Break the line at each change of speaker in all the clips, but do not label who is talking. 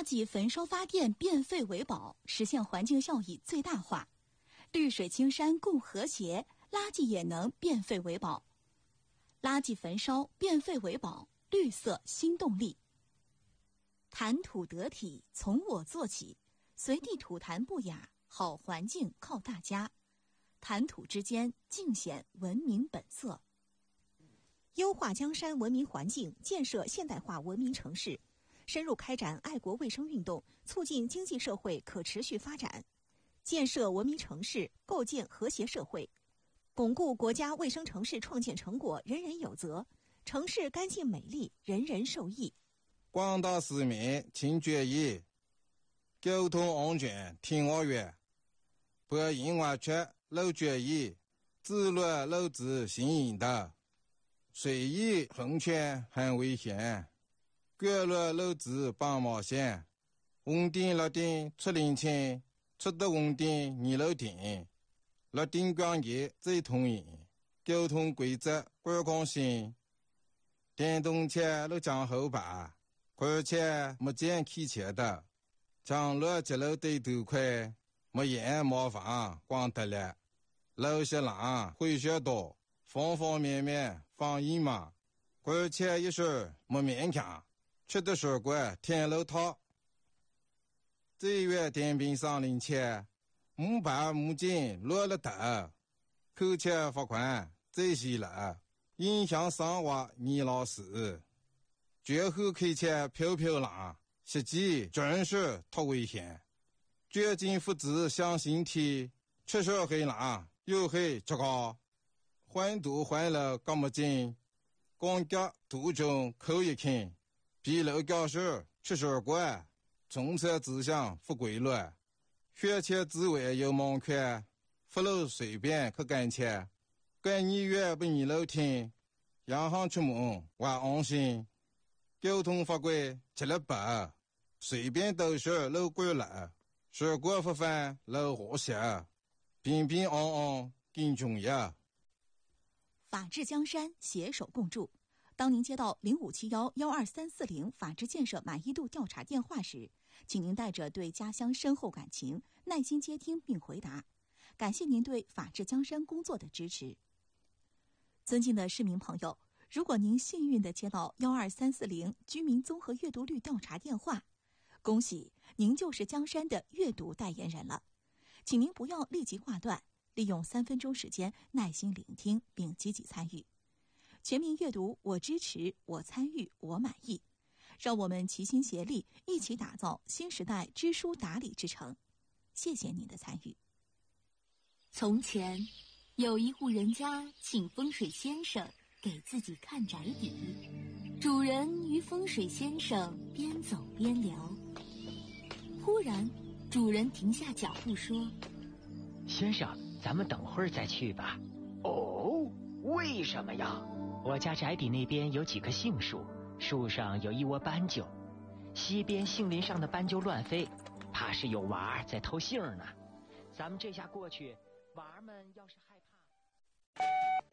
垃圾焚烧发电变废为宝，实现环境效益最大化。绿水青山共和谐，垃圾也能变废为宝。垃圾焚烧变废为宝，绿色新动力。谈吐得体，从我做起，随地吐痰不雅，好环境靠大家。谈吐之间，尽显文明本色。
优化江山文明环境，建设现代化文明城市，深入开展爱国卫生运动，促进经济社会可持续发展，建设文明城市，构建和谐社会，巩固国家卫生城市创建成果人人有责，城市干净美丽，人人受益。
广大市民请注意，交通安全听我约，不应完全漏注意，自律漏子行引导，随意横穿很危险，过路漏子绑毛线，红灯绿灯出零钱，出的红灯你漏停，绿灯光节最通行，交通规则观光性，电动车路将后排。而且没见开车的，将路截路对头快，没烟没房光得了，路些浪会学多，方方面面防疫嘛，而且一时没勉强，吃的水果天路套。这月电瓶上零钱，木板木筋落了头，扣钱罚款这些了，影响生活你老师。绝后开车飘飘浪，实际真是太危险。绝境父子向心体，确实很浪，又很糟糕。环堵环了干么紧，光脚途中扣一看，比路教室吃水果，从车指向不规律，学前之外有盲圈，不路随便可干切，干你越不你路听，洋行出门我安心。交通法规吃了白，随便都是路过了，水果不犯路和谐，平平安安更重要。
法治江山，携手共筑。当您接到0571-12340法治建设满意度调查电话时，请您带着对家乡深厚感情，耐心接听并回答。感谢您对法治江山工作的支持。尊敬的市民朋友，如果您幸运地接到12340居民综合阅读率调查电话，恭喜您就是江山的阅读代言人了。请您不要立即挂断，利用3分钟时间耐心聆听并积极参与。全民阅读，我支持，我参与，我满意。让我们齐心协力，一起打造新时代知书达理之城。谢谢您的参与。
从前，有一户人家请风水先生给自己看宅邸，主人与风水先生边走边聊。忽然，主人停下脚步说：“
先生，咱们等会儿再去吧。”“
哦，为什么呀？”“
我家宅邸那边有几棵杏树，树上有一窝斑鸠，西边杏林上的斑鸠乱飞，怕是有娃儿在偷杏呢。咱们这下过去，娃儿们要是害怕……”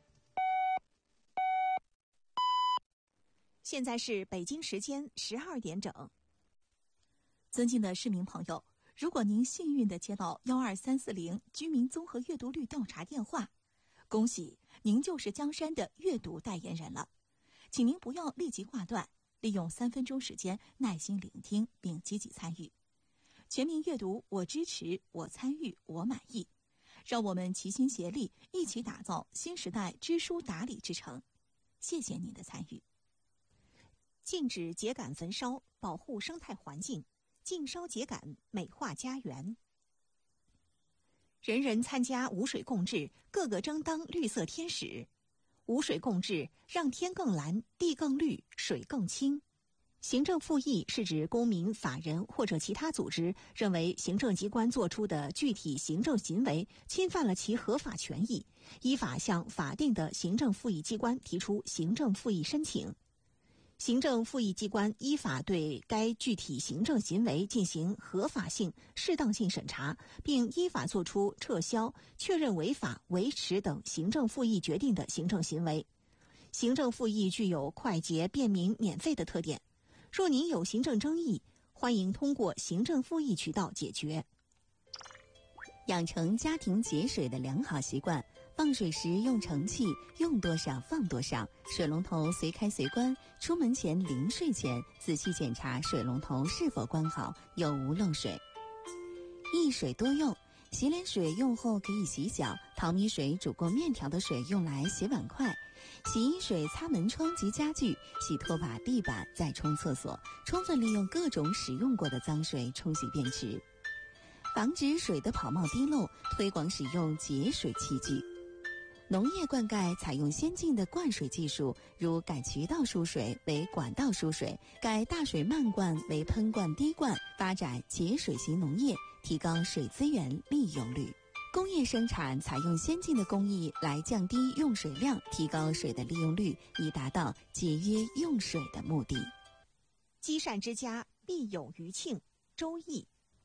现在是北京时间12点整。
尊敬的市民朋友，如果您幸运地接到12340居民综合阅读率调查电话，恭喜您就是江山的阅读代言人了。请您不要立即挂断，利用3分钟时间耐心聆听并积极参与。全民阅读，我支持，我参与，我满意。让我们齐心协力，一起打造新时代知书达理之城。谢谢您的参与。
禁止秸秆焚烧，保护生态环境，禁烧秸秆，美化家园。人人参加无水共治，个个争当绿色天使。无水共治，让天更蓝，地更绿，水更清。行政复议是指公民、法人或者其他组织认为行政机关作出的具体行政行为侵犯了其合法权益，依法向法定的行政复议机关提出行政复议申请。行政复议机关依法对该具体行政行为进行合法性、适当性审查，并依法作出撤销、确认违法、维持等行政复议决定的行政行为。行政复议具有快捷、便民、免费的特点。若您有行政争议， 欢迎通过行政复议渠道解决。
养成家庭节水的良好习惯，放水时用盛器，用多少放多少，水龙头随开随关，出门前临睡前仔细检查水龙头是否关好，有无漏水。一水多用，洗脸水用后可以洗脚，淘米水煮过面条的水用来洗碗筷，洗衣水擦门窗及家具，洗拖把、地板，再冲厕所，充分利用各种使用过的脏水冲洗便池。防止水的跑冒滴漏，推广使用节水器具。农业灌溉采用先进的灌水技术，如改渠道输水为管道输水，改大水漫灌为喷灌滴灌，发展节水型农业，提高水资源利用率。工业生产采用先进的工艺来降低用水量，提高水的利用率，以达到节约用水的目的。
积善之家必有余庆，周易。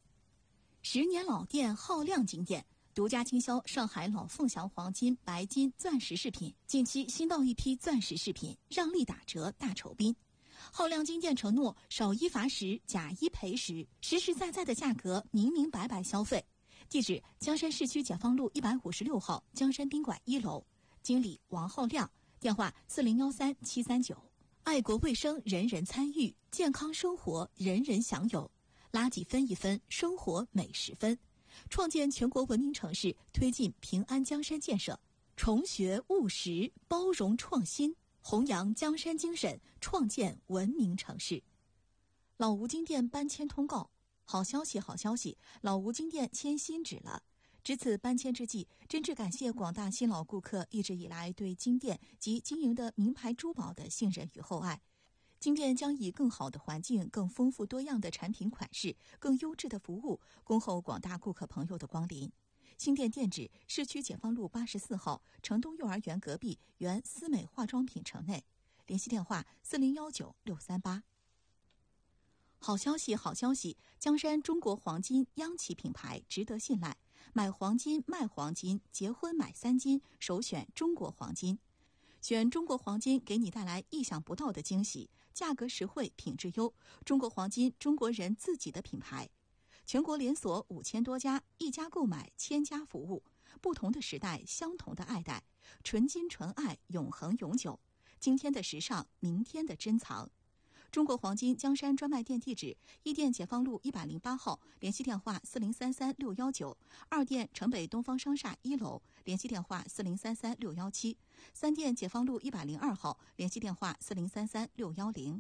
10年老店浩亮金店独家倾销上海老凤祥黄金、白金、钻石饰品，近期新到一批钻石饰品，让利打折大酬宾。浩亮金店承诺少一罚10，假一赔10，实实在在的价格，明明白白消费。地址：江山市区解放路156号江山宾馆1楼，经理王浩亮，电话4013-739。爱国卫生人人参与，健康生活人人享有。垃圾分一分，生活每10分。创建全国文明城市，推进平安江山建设，重学务实，包容创新，弘扬江山精神，创建文明城市。老吴金店搬迁通告，好消息，好消息！老吴金店迁新址了。值此搬迁之际，真挚感谢广大新老顾客一直以来对金店及经营的名牌珠宝的信任与厚爱。金店将以更好的环境、更丰富多样的产品款式、更优质的服务，恭候广大顾客朋友的光临。新店店址：市区解放路84号城东幼儿园隔壁原思美化妆品城内。联系电话4019-638。好消息，好消息！江山中国黄金央企品牌，值得信赖。买黄金、卖黄金，结婚买3金，首选中国黄金。选中国黄金，给你带来意想不到的惊喜，价格实惠，品质优。中国黄金，中国人自己的品牌，全国连锁5000多家，一家购买1000家服务。不同的时代，相同的爱戴，纯金纯爱，永恒永久。今天的时尚，明天的珍藏。中国黄金江山专卖店地址：一店解放路108号，联系电话4033-619；二店城北东方商厦1楼，联系电话4033-617；三店解放路102号，联系电话4033-610。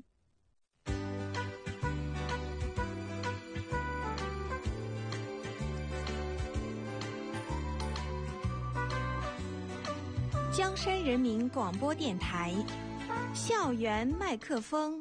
江山人民广播电台，校园麦克风。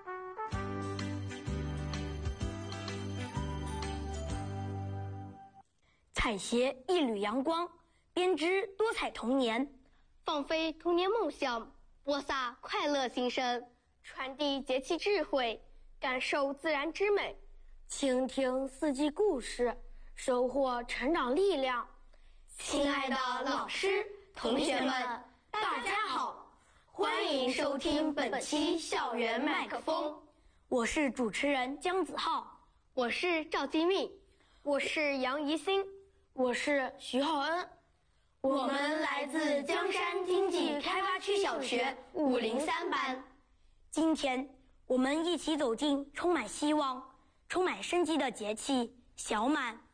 采撷一缕阳光，编织多彩童年，
放飞童年梦想，播撒快乐心声，传递节气智慧，感受自然之美，
倾听四季故事，收获成长力量。
亲爱的老师、同学们，大家好，欢迎收听本期校园麦克风。
我是主持人姜子浩，
我是赵金密，我是杨怡欣，
我是徐浩恩。
我们来自江山经济开发区小学503班。
今天我们一起走进充满希望、充满生机的节气小满。